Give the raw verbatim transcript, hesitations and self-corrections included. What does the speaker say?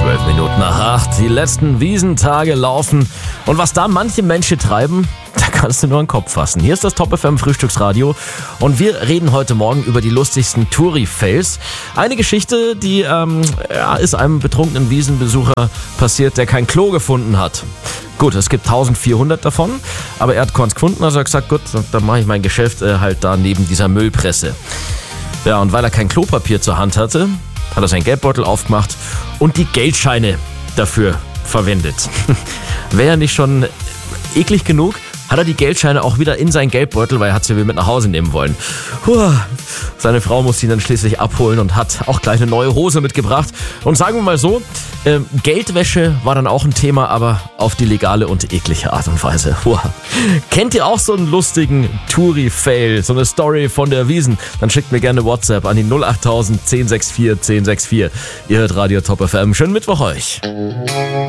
Zwölf Minuten nach acht. Die letzten Wiesentage laufen. Und was da manche Menschen treiben, da kannst du nur den Kopf fassen. Hier ist das Top F M Frühstücksradio und wir reden heute Morgen über die lustigsten Touri-Fails. Eine Geschichte, die ähm, ja, ist einem betrunkenen Wiesenbesucher passiert, der kein Klo gefunden hat. Gut, es gibt eintausendvierhundert davon, aber er hat keins gefunden, also er hat gesagt, gut, dann mache ich mein Geschäft äh, halt da neben dieser Müllpresse. Ja, und weil er kein Klopapier zur Hand hatte, hat er seinen Geldbeutel aufgemacht und die Geldscheine dafür verwendet. Wäre ja nicht schon eklig genug, hat er die Geldscheine auch wieder in seinen Geldbeutel, weil er hat sie mit nach Hause nehmen wollen. Puh. Seine Frau musste ihn dann schließlich abholen und hat auch gleich eine neue Hose mitgebracht. Und sagen wir mal so, äh, Geldwäsche war dann auch ein Thema, aber auf die legale und eklige Art und Weise. Puh. Kennt ihr auch so einen lustigen Touri-Fail, so eine Story von der Wiesn? Dann schickt mir gerne WhatsApp an die null acht null null eins null sechs vier eins null sechs vier. Ihr hört Radio Top F M. Schönen Mittwoch euch.